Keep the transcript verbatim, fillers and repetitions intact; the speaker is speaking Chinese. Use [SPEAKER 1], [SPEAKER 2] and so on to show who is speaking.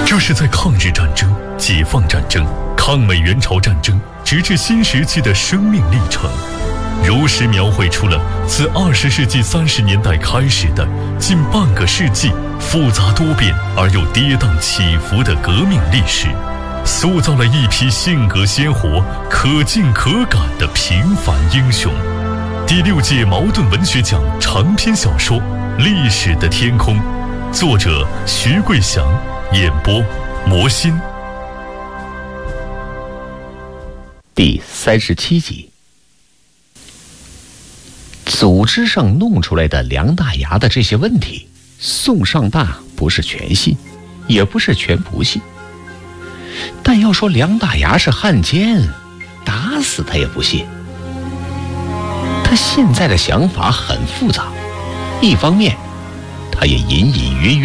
[SPEAKER 1] 这是在抗日战争、解放战争、抗美援朝战争，直至新时期的生命历程，如实描绘出了自二十世纪三十年代开始的近半个世纪复杂多变而又跌宕起伏的革命历史，塑造了一批性格鲜活、可敬可感的平凡英雄。第六届茅盾文学奖长篇小说《历史的天空》，作者徐桂祥，演播魔心。
[SPEAKER 2] 第三十七集。组织上弄出来的梁大牙的这些问题，宋尚大不是全信，也不是全不信。但要说梁大牙是汉奸，打死他也不信。他现在的想法很复杂，一方面他也隐隐约约